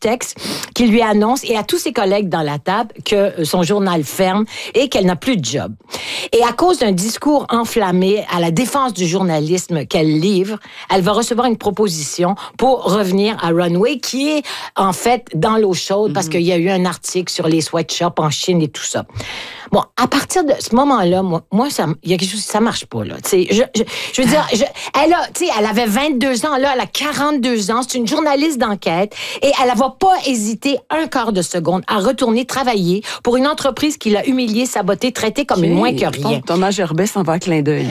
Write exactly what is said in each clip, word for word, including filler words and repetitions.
texte qui lui annonce, et à tous ses collègues dans la table, que son journal ferme et qu'elle n'a plus de job. Et à cause d'un discours enflammé à la défense du journalisme qu'elle livre, elle va recevoir une proposition pour revenir à Runway, qui est en fait dans l'eau chaude, mm-hmm. parce qu'il y a eu un article sur les sweatshops en Chine et tout ça. Bon, à partir de ce moment-là, moi, moi ça, il y a quelque chose, ça marche pas, là. Tu sais, je, je, je veux dire, je, elle a, tu sais, elle avait vingt-deux ans, là, elle a quarante-deux ans, c'est une journaliste d'enquête, et elle va pas hésiter un quart de seconde à retourner travailler pour une entreprise qui l'a humiliée, sabotée, traitée comme okay. une moins que rien. Thomas Gerbet s'en va à clin d'œil.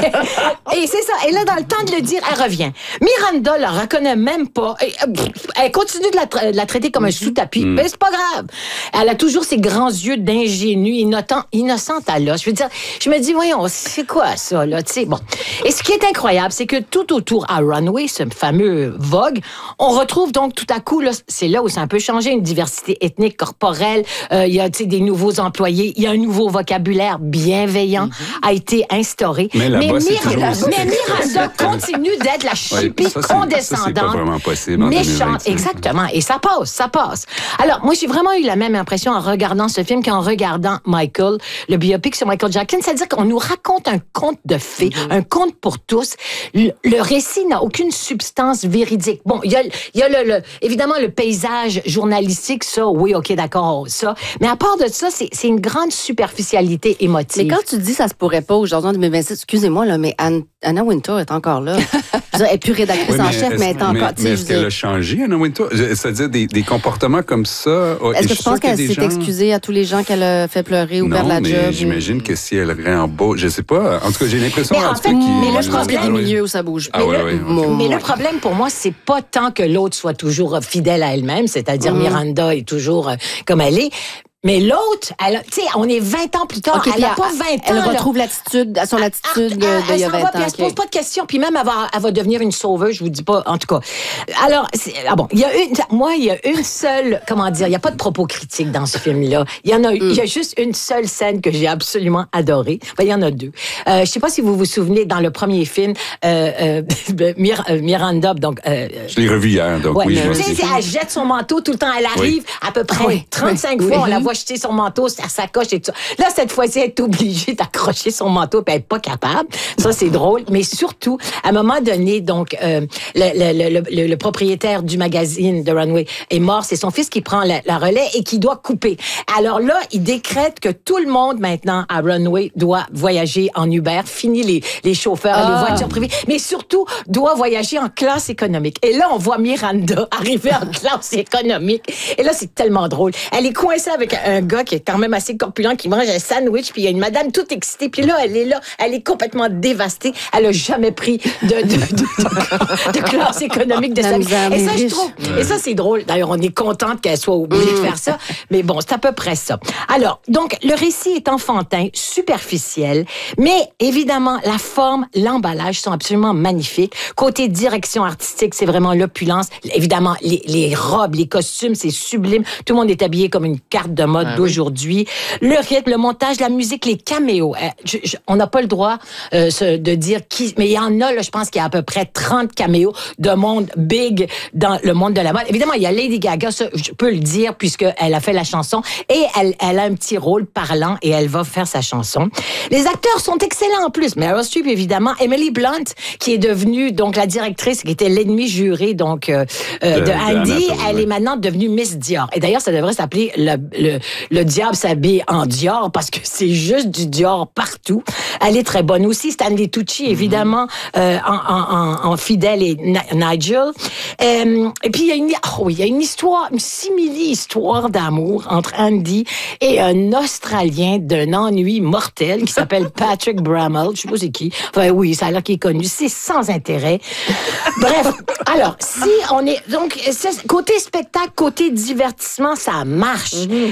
Et c'est ça. Et là, dans le temps de le dire, elle revient. Miranda la reconnaît même pas. Elle continue de la, tra- de la traiter comme un sous-tapis. Mm. Mais c'est pas grave. Elle a toujours ses grands yeux d'ingénue, innocente, innocente à l'os. Je veux dire, je me dis, voyons, c'est quoi ça, là, tu sais, bon. Et ce qui est incroyable, c'est que tout autour à Runway, ce fameux Vogue, on retrouve donc tout à coup, là, c'est là où ça a un peu changé, une diversité ethnique, corporelle, euh, il y a, tu sais, des nouveaux employés, il y a un nouveau vocabulaire bienveillant mm-hmm. a été instauré. Mais là-bas, mais c'est toujours aussi Mais Miranda continue d'être la chipie oui, condescendante, ça, c'est pas vraiment possible méchante, exactement, et ça passe, ça passe. Alors, moi, j'ai vraiment eu la même impression en regardant ce film qu'en regardant Michael, le biopic sur Michael Jackson, c'est-à-dire qu'on nous raconte un conte de fées, mm-hmm. un conte pour tous. Le, le récit n'a aucune substance véridique. Bon, il y a, il y a le, le, évidemment le paysage journalistique, ça, oui, ok, d'accord, ça. Mais à part de ça, c'est, c'est une grande superficialité émotive. Mais quand tu dis ça se pourrait pas aujourd'hui en deux mille vingt-six, excusez-moi, là, mais Anne, Anna Wintour est encore là. Je veux dire, elle est plus rédactrice oui, en chef, mais elle est encore... Mais, mais est-ce qu'elle a changé, Anna Wintour? C'est-à-dire des, des comportements comme ça... Est-ce que tu penses qu'elle s'est gens... excusée à tous les gens qu'elle a fait pleurer ou perdre la job? Non, mais j'imagine ou... que si elle réembauche... Je sais pas. En tout cas, j'ai l'impression... Mais en fait, mais le problème... Il y a des milieux où ça bouge. Ah, ouais, ouais, mais, mais le problème pour moi, c'est pas tant que l'autre soit toujours fidèle à elle-même, c'est-à-dire mm. Miranda est toujours comme elle est. Mais l'autre, elle, tu sais, on est vingt ans plus tard. Okay, elle n'a pas vingt ans. Elle retrouve là. l'attitude, à son attitude de, elle, de il y a vingt va, ans. Puis elle se pose pas de questions. Puis même, elle va, elle va devenir une sauveuse, je vous dis pas, en tout cas. Alors, c'est, ah bon, il y a une, moi, il y a une seule, comment dire, il n'y a pas de propos critiques dans ce film-là. Il y en a, mm. il y a juste une seule scène que j'ai absolument adorée. Enfin, il y en a deux. Euh, je sais pas si vous vous souvenez, dans le premier film, euh, euh, Mir, euh, Miranda, donc... Euh, je l'ai revu hier, donc ouais, oui. Je tu sais, elle jette son manteau tout le temps. Elle arrive oui. à peu près oui. trente-cinq oui. fois, oui. on la voit jeter son manteau à sa coche et tout ça. Là, cette fois-ci, elle est obligée d'accrocher son manteau puis elle n'est pas capable. Ça, c'est drôle. Mais surtout, à un moment donné, donc, euh, le, le, le, le, le propriétaire du magazine de Runway est mort. C'est son fils qui prend la, la relais et qui doit couper. Alors là, il décrète que tout le monde, maintenant, à Runway, doit voyager en Uber. Fini les, les chauffeurs, ah. les voitures privées. Mais surtout, doit voyager en classe économique. Et là, on voit Miranda arriver en classe économique. Et là, c'est tellement drôle. Elle est coincée avec un gars qui est quand même assez corpulent, qui mange un sandwich, puis il y a une madame toute excitée, puis là, elle est là, elle est complètement dévastée. Elle a jamais pris de, de, de, de, de classe économique de sa vie. Et ça, je trouve, et ça, c'est drôle. D'ailleurs, on est contente qu'elle soit obligée mm. de faire ça, mais bon, c'est à peu près ça. Alors, donc, le récit est enfantin, superficiel, mais évidemment, la forme, l'emballage sont absolument magnifiques. Côté direction artistique, c'est vraiment l'opulence. Évidemment, les, les robes, les costumes, c'est sublime. Tout le monde est habillé comme une carte de mode ah, d'aujourd'hui. Oui. Le rythme, le montage, la musique, les caméos. Je, je, on n'a pas le droit euh, de dire qui, mais il y en a, là, je pense qu'il y a à peu près trente caméos de monde big dans le monde de la mode. Évidemment, il y a Lady Gaga, ça, je peux le dire, puisqu'elle a fait la chanson, et elle, elle a un petit rôle parlant, et elle va faire sa chanson. Les acteurs sont excellents en plus. Meryl Streep, évidemment. Emily Blunt, qui est devenue donc la directrice, qui était l'ennemi juré donc euh, euh, de, de Andy, de elle oui. est maintenant devenue Miss Dior. Et d'ailleurs, ça devrait s'appeler le, le, le diable s'habille en Dior parce que c'est juste du Dior partout. Elle est très bonne aussi. Stanley Tucci, évidemment, mm-hmm. euh, en, en, en fidèle et Nigel. Euh, et puis, il y a une, oh, il y a une histoire, une simili-histoire d'amour entre Andy et un Australien d'un ennui mortel qui s'appelle Patrick Bramall. Je sais pas c'est qui. Enfin, oui, ça a l'air qu'il est connu. C'est sans intérêt. Bref. Alors, si on est, donc, côté spectacle, côté divertissement, ça marche. Mm-hmm.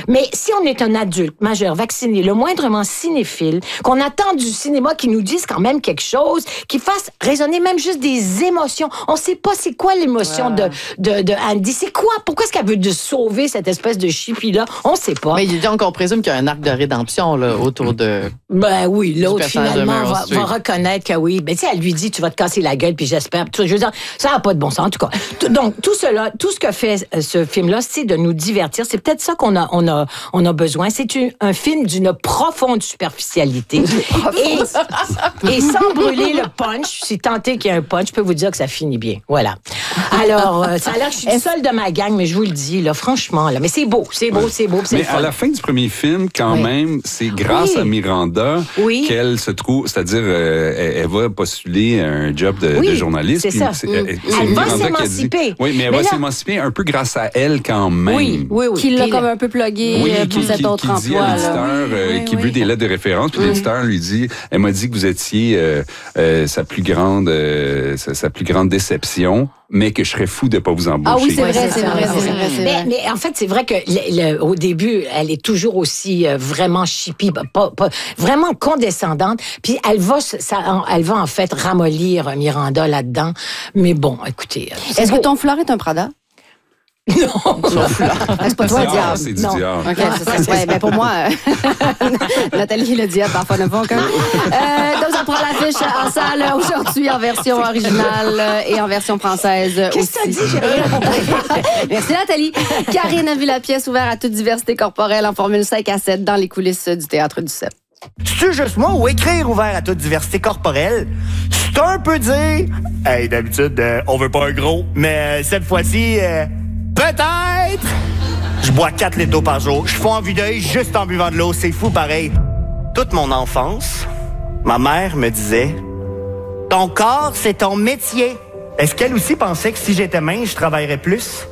Mais si on est un adulte, majeur, vacciné, le moindrement cinéphile, qu'on attend du cinéma qui nous dise quand même quelque chose, qui fasse résonner même juste des émotions. On sait pas c'est quoi l'émotion ouais. de, de, de Andy. C'est quoi? Pourquoi est-ce qu'elle veut de sauver cette espèce de chippie-là? On sait pas. Mais donc, on présume qu'il y a un arc de rédemption là, autour de... Ben oui, l'autre finalement va, va reconnaître que oui. Ben tu sais, elle lui dit, tu vas te casser la gueule, puis j'espère. Je veux dire, ça n'a pas de bon sens, en tout cas. Donc, tout cela, tout ce que fait ce film-là, c'est de nous divertir. C'est peut-être ça qu'on a, on a, on a besoin. C'est une, un film d'une profonde superficialité. et, et sans brûler le punch, si tant est qu'il y a un punch, je peux vous dire que ça finit bien. Voilà. Alors, euh, ça a l'air que je suis seule de ma gang, mais je vous le dis, là, franchement, là. Mais c'est beau, c'est beau, c'est beau, c'est Mais le fun. à la fin du premier film, quand oui. même, c'est grâce oui. à Miranda oui. qu'elle se trouve, c'est-à-dire, euh, elle, elle va postuler un job de, oui, de journaliste. C'est ça. C'est, mm. c'est elle Miranda va s'émanciper. Oui, mais elle mais va là... s'émanciper un peu grâce à elle quand même. Oui, oui, oui. Qui l'a comme un peu plugué oui, pour qui, cet qui, autre qui emploi. Dit à l'éditeur, oui, euh, oui, qui oui. veut des lettres de référence, puis mm. l'éditeur lui dit, elle m'a dit que vous étiez euh, euh, sa plus grande, euh, sa, sa plus grande déception, mais que je serais fou de pas vous embaucher. Ah oui, c'est ouais, vrai, c'est, c'est vrai, c'est vrai. C'est mais, vrai. mais en fait, c'est vrai que le, le, au début, elle est toujours aussi euh, vraiment chippie, pas, pas, vraiment condescendante. Puis elle va, ça, elle va en fait ramollir Miranda là-dedans. Mais bon, écoutez. Est-ce beau. que ton fleur est un Prada? Non, c'est pas toi, Diable. C'est du non. diable. OK, c'est ça. Ouais, mais pour moi, euh... Nathalie, le diable, parfois ne va aucun. Euh, donc, on prend l'affiche en salle aujourd'hui en version originale et en version française Qu'est-ce aussi. que t'as dit? J'ai rien compris. Merci, Nathalie. Karine a vu la pièce ouverte à toute diversité corporelle en formule cinq à sept dans les coulisses du Théâtre du sept. C'est-tu juste moi ou écrire ouvert à toute diversité corporelle? C'est un peu dire... Hey, d'habitude, euh, on veut pas un gros, mais euh, cette fois-ci... Euh... Peut-être! Je bois quatre litres d'eau par jour. Je fais en vue d'œil juste en buvant de l'eau. C'est fou pareil. Toute mon enfance, ma mère me disait « Ton corps, c'est ton métier. » Est-ce qu'elle aussi pensait que si j'étais mince, je travaillerais plus?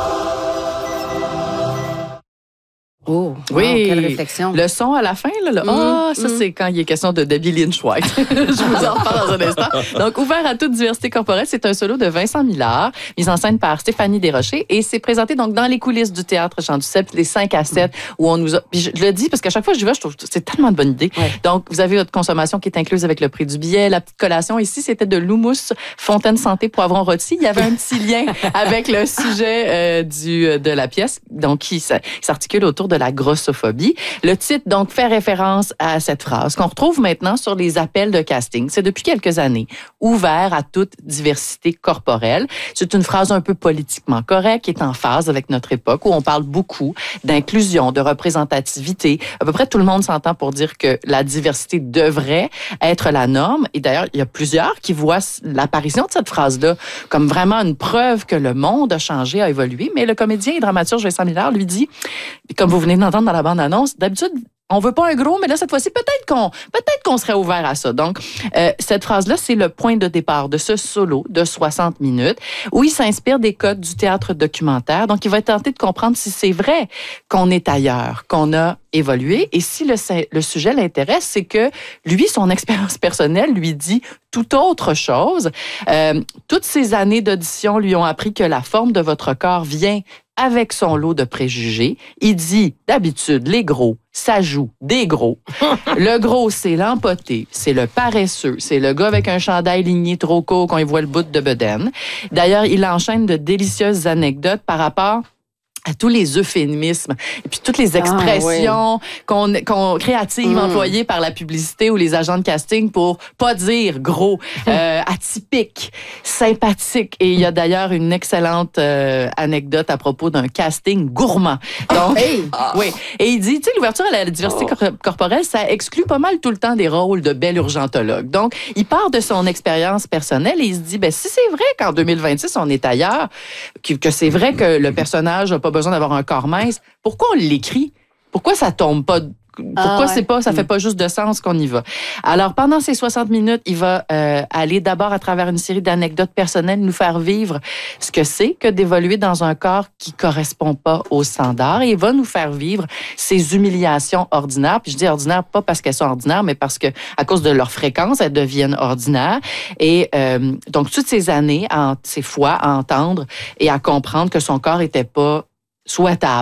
Oh, oui, wow, quelle réflexion. Le son à la fin, là, ah, mmh, oh, ça mmh. c'est quand il est question de Debbie Lynch White. Je vous en reparle dans un instant. Donc, ouvert à toute diversité corporelle, c'est un solo de Vincent Millard, mis en scène par Stéphanie Desrochers, et c'est présenté donc dans les coulisses du Théâtre Jean Duceppe, les cinq à sept, où on nous a... Puis je le dis parce qu'à chaque fois que je vais, je trouve que c'est tellement de bonne idée. Ouais. Donc, vous avez votre consommation qui est incluse avec le prix du billet, la petite collation. Ici, c'était de l'houmous Fontaine Santé Poivron Rôti. Il y avait un petit lien avec le sujet euh, du, de la pièce, donc qui s'articule autour de de la grossophobie. Le titre, donc, fait référence à cette phrase qu'on retrouve maintenant sur les appels de casting. C'est depuis quelques années. Ouvert à toute diversité corporelle. C'est une phrase un peu politiquement correcte qui est en phase avec notre époque où on parle beaucoup d'inclusion, de représentativité. À peu près tout le monde s'entend pour dire que la diversité devrait être la norme. Et d'ailleurs, il y a plusieurs qui voient l'apparition de cette phrase-là comme vraiment une preuve que le monde a changé, a évolué. Mais le comédien et dramaturge Vincent Millard lui dit, comme vous venez d'entendre dans la bande-annonce, d'habitude, on veut pas un gros, mais là, cette fois-ci, peut-être qu'on, peut-être qu'on serait ouvert à ça. Donc, euh, cette phrase-là, c'est le point de départ de ce solo de soixante minutes où il s'inspire des codes du théâtre documentaire. Donc, il va tenter de comprendre si c'est vrai qu'on est ailleurs, qu'on a évolué. Et si le, le sujet l'intéresse, c'est que lui, son expérience personnelle lui dit tout autre chose. Euh, toutes ces années d'audition lui ont appris que la forme de votre corps vient avec son lot de préjugés. Il dit, d'habitude, les gros, ça joue des gros. Le gros, c'est l'empoté, c'est le paresseux, c'est le gars avec un chandail ligné trop court quand il voit le bout de bedaine. D'ailleurs, il enchaîne de délicieuses anecdotes par rapport à tous les euphémismes et puis toutes les expressions ah, oui. qu'on, qu'on créatives mmh. employées par la publicité ou les agents de casting pour pas dire gros, euh, atypique, sympathique. Et il y a d'ailleurs une excellente euh, anecdote à propos d'un casting gourmand. Donc, hey. oui. Et il dit, tu sais, l'ouverture à la diversité oh. corporelle, ça exclut pas mal tout le temps des rôles de bel urgentologue. Donc, il part de son expérience personnelle et il se dit, ben si c'est vrai qu'en deux mille vingt-six on est ailleurs, que, que c'est vrai que le personnage n'a pas besoin d'avoir un corps mince, pourquoi on l'écrit? Pourquoi ça tombe pas? Pourquoi ah ouais. c'est pas, ça fait pas juste de sens qu'on y va? Alors, pendant ces soixante minutes, il va euh, aller d'abord à travers une série d'anecdotes personnelles, nous faire vivre ce que c'est que d'évoluer dans un corps qui correspond pas aux standards. Et il va nous faire vivre ces humiliations ordinaires. Puis je dis ordinaires pas parce qu'elles sont ordinaires, mais parce que à cause de leur fréquence, elles deviennent ordinaires. Et euh, donc, toutes ces années, ces fois, à entendre et à comprendre que son corps était pas souhaitable.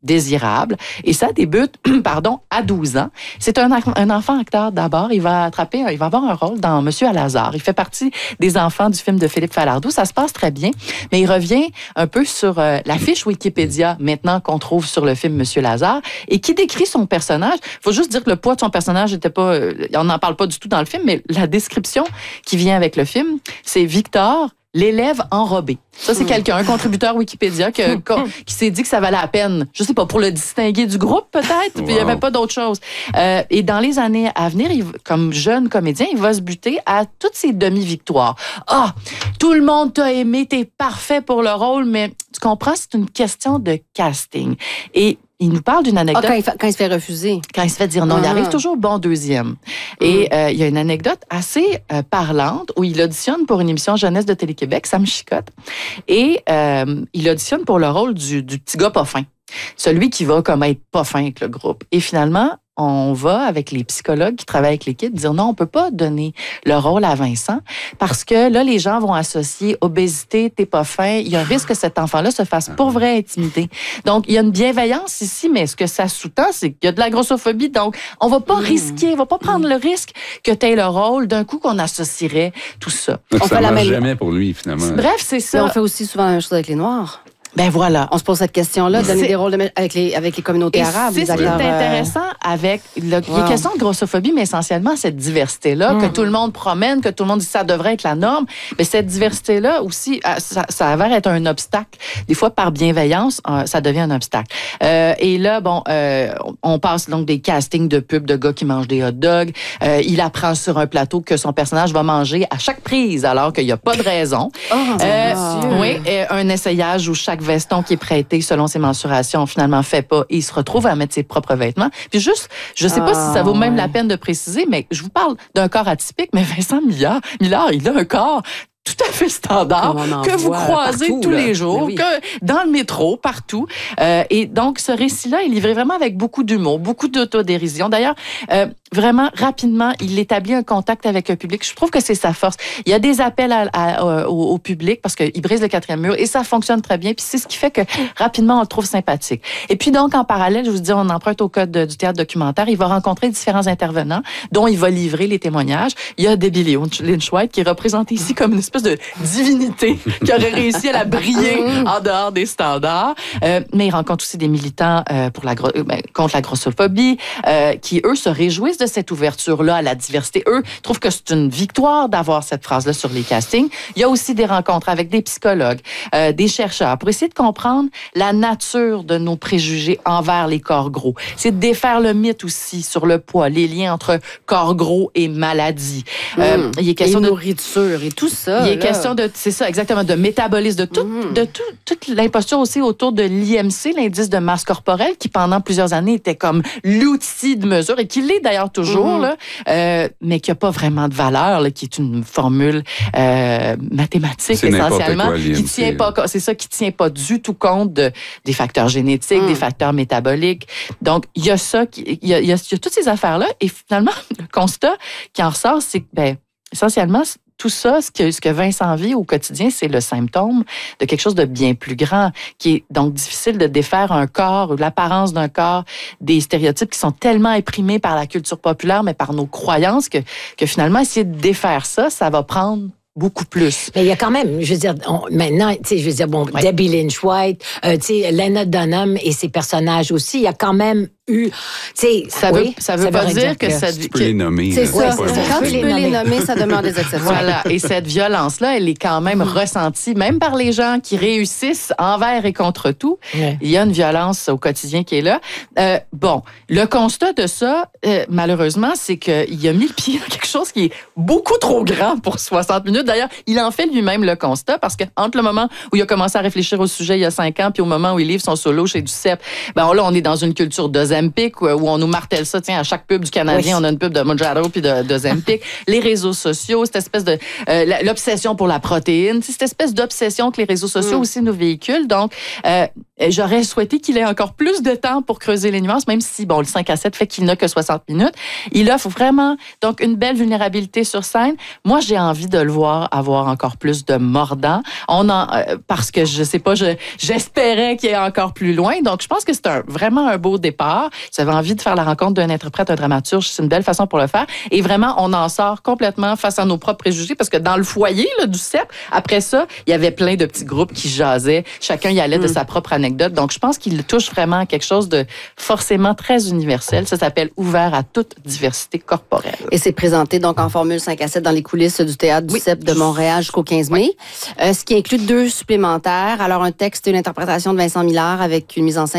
désirable. Et ça débute, pardon, à douze ans. C'est un, un enfant acteur d'abord. Il va attraper, il va avoir un rôle dans Monsieur à Lazare. Il fait partie des enfants du film de Philippe Falardeau. Ça se passe très bien, mais il revient un peu sur euh, la fiche Wikipédia maintenant qu'on trouve sur le film Monsieur Lazare et qui décrit son personnage. Il faut juste dire que le poids de son personnage n'était pas... Euh, on n'en parle pas du tout dans le film, mais la description qui vient avec le film, c'est Victor, l'élève enrobé. Ça, c'est quelqu'un, un contributeur Wikipédia qui, qui s'est dit que ça valait la peine, je sais pas, pour le distinguer du groupe, peut-être, wow. Puis il n'y avait pas d'autre chose. Euh, et dans les années à venir, il, comme jeune comédien, il va se buter à toutes ses demi-victoires. Ah, tout le monde t'a aimé, t'es parfait pour le rôle, mais tu comprends, c'est une question de casting. Et il nous parle d'une anecdote. Ah, quand, il fa- quand il se fait refuser. Quand il se fait dire non, ah. il arrive toujours bon deuxième. Et euh, il y a une anecdote assez euh, parlante où il auditionne pour une émission jeunesse de Télé-Québec, ça me chicote. Et euh, il auditionne pour le rôle du, du petit gars pas fin. Celui qui va comme être pas fin avec le groupe. Et finalement, on va, avec les psychologues qui travaillent avec l'équipe, dire non, on peut pas donner le rôle à Vincent parce que là, les gens vont associer obésité, t'es pas fin. Il y a un risque que cet enfant-là se fasse pour vrai intimider. Donc, il y a une bienveillance ici, mais ce que ça sous-tend, c'est qu'il y a de la grossophobie. Donc, on va pas mmh. risquer, on va pas prendre le risque que t'aies le rôle d'un coup qu'on associerait tout ça. Donc, on ça fait ne la marche même... jamais pour lui, finalement. Bref, c'est ça. Mais on fait aussi souvent la même chose avec les Noirs. Ben voilà. On se pose cette question-là, donner des rôles de, avec, les, avec les communautés et arabes. C'est ce qui est intéressant avec le, wow. les questions de grossophobie, mais essentiellement cette diversité-là, mmh. que tout le monde promène, que tout le monde dit ça devrait être la norme. Mais cette diversité-là aussi, ça, ça avère être un obstacle. Des fois, par bienveillance, ça devient un obstacle. Euh, et là, bon, euh, on passe donc des castings de pubs de gars qui mangent des hot dogs. Euh, il apprend sur un plateau que son personnage va manger à chaque prise, alors qu'il n'y a pas de raison. Oh, euh, oui, un essayage où chaque veston qui est prêté selon ses mensurations finalement fait pas et il se retrouve à mettre ses propres vêtements. Puis juste, je sais pas ah, si ça vaut même ouais. la peine de préciser, mais je vous parle d'un corps atypique, mais Vincent Millard, Millard, il a un corps tout à fait standard, que vous croisez partout, tous là. les jours, oui. que dans le métro, partout. Euh, et donc, ce récit-là est livré vraiment avec beaucoup d'humour, beaucoup d'autodérision. D'ailleurs, euh, vraiment, rapidement, il établit un contact avec un public. Je trouve que c'est sa force. Il y a des appels à, à, au, au public parce qu'il brise le quatrième mur et ça fonctionne très bien. Puis c'est ce qui fait que, rapidement, on le trouve sympathique. Et puis donc, en parallèle, je vous dis, on emprunte au code de, du théâtre documentaire. Il va rencontrer différents intervenants dont il va livrer les témoignages. Il y a Debbie Lynch-White qui est représentée ici comme une espèce de divinité qui aurait réussi à la briller en dehors des standards. Euh, mais il rencontre aussi des militants euh, pour la, ben, contre la grossophobie euh, qui, eux, se réjouissent de cette ouverture-là à la diversité. Eux trouvent que c'est une victoire d'avoir cette phrase-là sur les castings. Il y a aussi des rencontres avec des psychologues, euh, des chercheurs pour essayer de comprendre la nature de nos préjugés envers les corps gros. C'est de défaire le mythe aussi sur le poids, les liens entre corps gros et maladie. Euh, mmh. Il est question et de nourriture et tout ça. Il est là. question de, c'est ça, exactement, de métabolisme, de, tout, mmh. de tout, toute l'imposture aussi autour de l'I M C, l'indice de masse corporelle, qui pendant plusieurs années était comme l'outil de mesure et qui l'est d'ailleurs toujours, mmh. là, euh, mais qui n'a pas vraiment de valeur, là, qui est une formule euh, mathématique c'est essentiellement, quoi, qui tient pas, c'est ça, qui tient pas du tout compte de, des facteurs génétiques, mmh. des facteurs métaboliques. Donc, il y a ça, il y a, il y a, il y a toutes ces affaires-là, et finalement, le constat qui en ressort, c'est que, ben, essentiellement, tout ça, ce que, ce que Vincent vit au quotidien, c'est le symptôme de quelque chose de bien plus grand, qui est donc difficile de défaire un corps ou l'apparence d'un corps, des stéréotypes qui sont tellement imprimés par la culture populaire, mais par nos croyances, que, que finalement, essayer de défaire ça, ça va prendre beaucoup plus. Mais il y a quand même, je veux dire, on, maintenant, tu sais, je veux dire, bon, ouais. Debbie Lynch-White, euh, tu sais, Lena Dunham et ses personnages aussi, il y a quand même eu, tu sais, ça oui, veut, ça veut ça pas dire que, que ça... Tu peux les nommer. C'est là, ça, c'est ça. Quand tu peux les nommer, ça demande des exceptions. Voilà, et cette violence-là, elle est quand même ressentie, même par les gens qui réussissent envers et contre tout. Ouais. Il y a une violence au quotidien qui est là. Euh, bon, le constat de ça, euh, malheureusement, c'est qu'il a mis le pied dans quelque chose qui est beaucoup trop grand pour soixante minutes. D'ailleurs, il en fait lui-même le constat parce que entre le moment où il a commencé à réfléchir au sujet il y a cinq ans puis au moment où il livre son solo chez Duceppe, ben là, on est dans une culture de Zempic, où, où on nous martèle ça, tiens, à chaque pub du Canadien, oui. on a une pub de Mounjaro puis de, de Zempic. Les réseaux sociaux, cette espèce de... Euh, l'obsession pour la protéine, cette espèce d'obsession que les réseaux sociaux mm. aussi nous véhiculent. Donc, euh, j'aurais souhaité qu'il ait encore plus de temps pour creuser les nuances, même si, bon, le cinq à sept fait qu'il n'a que soixante minutes. Il offre vraiment, donc, une belle vulnérabilité sur scène. Moi, j'ai envie de le voir avoir encore plus de mordant. On en, euh, parce que, je sais pas, je, j'espérais qu'il y ait encore plus loin. Donc, je pense que c'est un, vraiment un beau départ. J'avais envie de faire la rencontre d'un interprète, un dramaturge. C'est une belle façon pour le faire. Et vraiment, on en sort complètement face à nos propres préjugés parce que dans le foyer là, du C E P, après ça, il y avait plein de petits groupes qui jasaient. Chacun y allait mm. de sa propre anecdote. Donc, je pense qu'il touche vraiment à quelque chose de forcément très universel. Ça s'appelle « Ouvert à toute diversité corporelle ». Et c'est présenté donc en formule cinq à sept dans les coulisses du théâtre du oui. C E P de Montréal jusqu'au quinze mai. Oui. Euh, ce qui inclut deux supplémentaires. Alors, un texte et une interprétation de Vincent Millard avec une mise en scène